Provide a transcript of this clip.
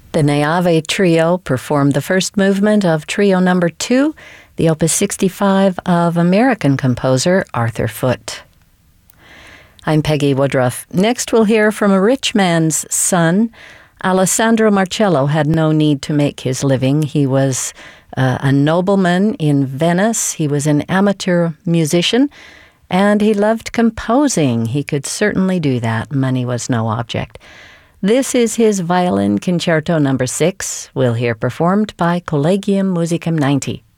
The Neave Trio performed the first movement of Trio Number 2, the Opus 65 of American composer Arthur Foote. I'm Peggy Woodruff. Next we'll hear from a rich man's son. Alessandro Marcello had no need to make his living. He was a nobleman in Venice. He was an amateur musician, and he loved composing. He could certainly do that. Money was no object. This is his Violin Concerto No. 6. We'll hear performed by Collegium Musicum 90.